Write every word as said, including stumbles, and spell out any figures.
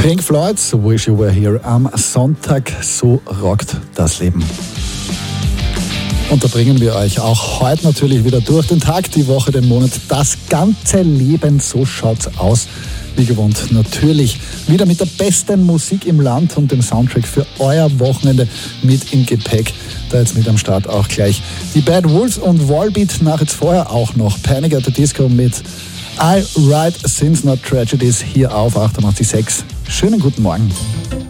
Pink Floyd, Wish You Were Here am Sonntag, so rockt das Leben. Und da bringen wir euch auch heute natürlich wieder durch den Tag, die Woche, den Monat, das ganze Leben, so schaut's aus. Wie gewohnt natürlich wieder mit der besten Musik im Land und dem Soundtrack für euer Wochenende mit im Gepäck. Da jetzt mit am Start auch gleich die Bad Wolves und Wallbeat, nach jetzt vorher auch noch Panic at the Disco mit I Write Sins Not Tragedies hier auf achtundachtzig Komma sechs. Schönen guten Morgen.